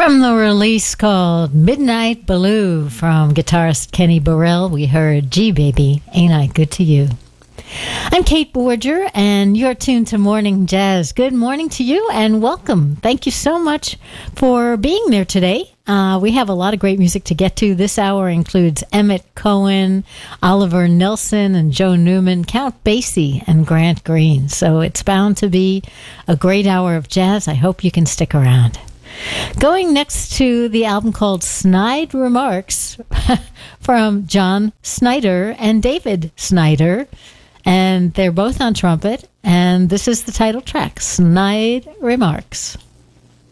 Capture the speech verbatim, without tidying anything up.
From the release called Midnight Blue from guitarist Kenny Burrell, we heard Gee Baby, Ain't I Good to You? I'm Kate Borger, and you're tuned to Morning Jazz. Good morning to you, and welcome. Thank you so much for being there today. Uh, we have a lot of great music to get to. This hour includes Emmett Cohen, Oliver Nelson, and Joe Newman, Count Basie, and Grant Green. So it's bound to be a great hour of jazz. I hope you can stick around. Going next to the album called Snide Remarks from John Snyder and David Snyder. And they're both on trumpet. And this is the title track, Snide Remarks.